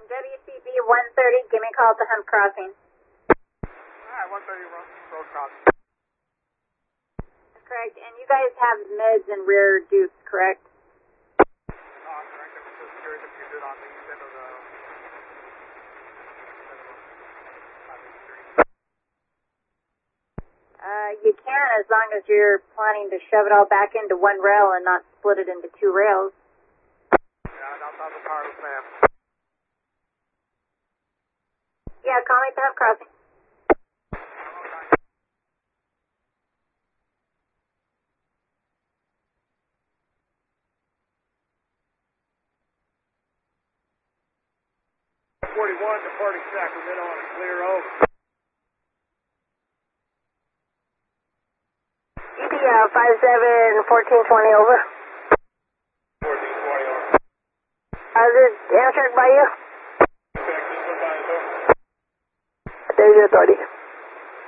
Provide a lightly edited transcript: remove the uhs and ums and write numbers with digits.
WCB 130, give me a call at the Hunt Crossing. Alright, 130 road crossing. That's correct. And you guys have mids and rear dupes, correct? Correct. I'm just curious if you did on the east end of the... You can, as long as you're planning to shove it all back into one rail and not split it into two rails. Yeah, outside the powerless man. Yeah, call me at the Hunt Crossing. Departing Sacramento on a clear over. EPO 571420 over. 1420 over. Is it answered by you? Check, this is by the door. There's your authority.